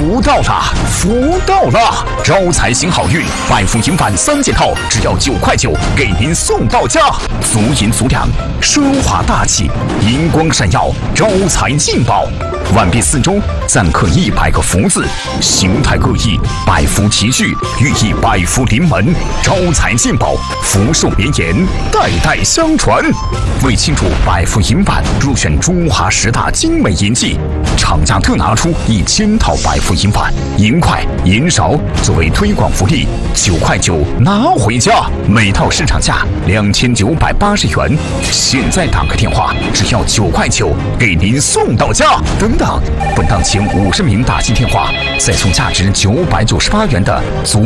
福到了，福到了！招财行好运，百福银版3件套，只要9块9，给您送到家。足银足粮，奢华大气，银光闪耀，招财进宝。碗壁四周暂刻100个福字，形态各异，百福齐聚，寓意百福临门，招财进宝，福寿绵延，代代相传。为庆祝百福银版入选中华10大精美银器，厂家特拿出1000套百福银版，银块、银勺作为推广福利，9块9拿回家，每套市场价2980元。现在打个电话，只要9块9，给您送到家。等等，本档前50名打进电话，再送价值998元的足